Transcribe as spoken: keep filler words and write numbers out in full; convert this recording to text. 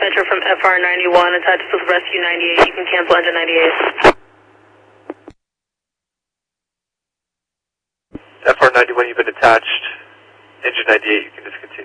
dispatcher from F R ninety-one, attached with Rescue ninety-eight. You can cancel engine ninety-eight. F R ninety-one, you've been attached. Engine ninety-eight, you can discontinue.